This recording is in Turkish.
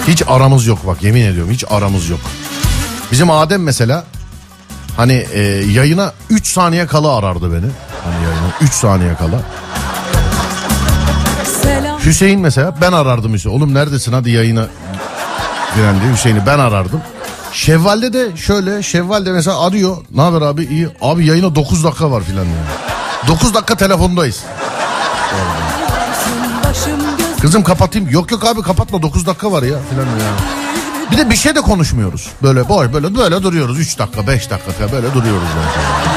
Hiç aramız yok bak, yemin ediyorum hiç aramız yok. Bizim Adem mesela hani yayına 3 saniye kala arardı beni. Hani yayına 3 saniye kala. Hüseyin mesela ben arardım Hüseyin. Oğlum neredesin hadi yayına giren diye Hüseyin'i ben arardım. Şevval'de de şöyle, Şevval'de mesela arıyor. Ne haber abi? İyi. Abi yayına 9 dakika var filan yani. 9 dakika telefondayız. Kızım kapatayım. Yok abi kapatma 9 dakika var ya filan ya. Bir de bir şey de konuşmuyoruz. Böyle boş böyle duruyoruz 3 dakika 5 dakika böyle duruyoruz yani.